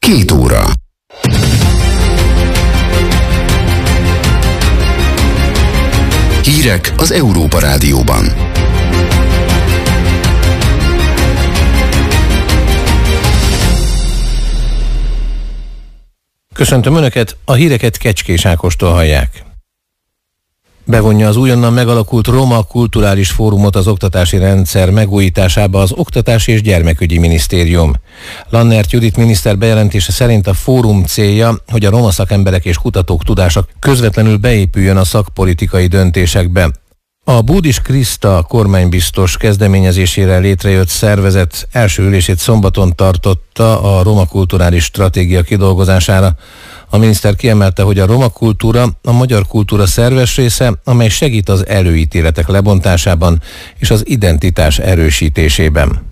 2 óra. Hírek az Európa Rádióban. Köszöntöm Önöket, a híreket Kecskés Ákostól hallják. Bevonja az újonnan megalakult Roma Kulturális Fórumot az oktatási rendszer megújításába az Oktatási és Gyermekügyi Minisztérium. Lannert Judit miniszter bejelentése szerint a fórum célja, hogy a roma szakemberek és kutatók tudása közvetlenül beépüljön a szakpolitikai döntésekbe. A Búdis Kriszta kormánybiztos kezdeményezésére létrejött szervezet első ülését szombaton tartotta a Roma Kulturális Stratégia kidolgozására. A miniszter kiemelte, hogy a roma kultúra a magyar kultúra szerves része, amely segít az előítéletek lebontásában és az identitás erősítésében.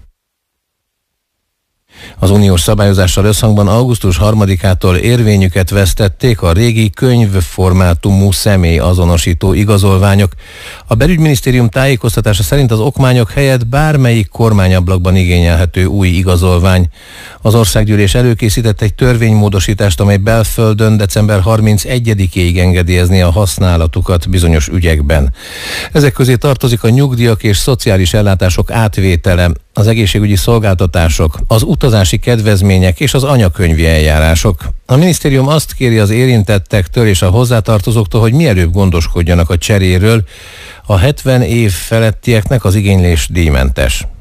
Az uniós szabályozással összhangban augusztus 3-ától érvényüket vesztették a régi könyvformátumú személyazonosító igazolványok. A belügyminisztérium tájékoztatása szerint az okmányok helyett bármelyik kormányablakban igényelhető új igazolvány. Az országgyűlés előkészített egy törvénymódosítást, amely belföldön december 31-ig engedélyezni a használatukat bizonyos ügyekben. Ezek közé tartozik a nyugdíjak és szociális ellátások átvétele, az egészségügyi szolgáltatások, az utazási kedvezmények és az anyakönyvi eljárások. A minisztérium azt kéri az érintettektől és a hozzátartozóktól, hogy mielőbb gondoskodjanak a cseréről. A 70 év felettieknek az igénylés díjmentes.